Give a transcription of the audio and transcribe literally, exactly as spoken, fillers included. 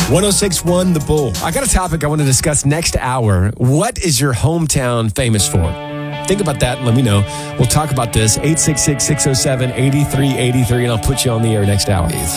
one oh six point one The Bull. I got a topic I want to discuss next hour. What is your hometown famous for? Think about that and let me know. We'll talk about this. eight six six, six oh seven, eight three eight three, and I'll put you on the air next hour.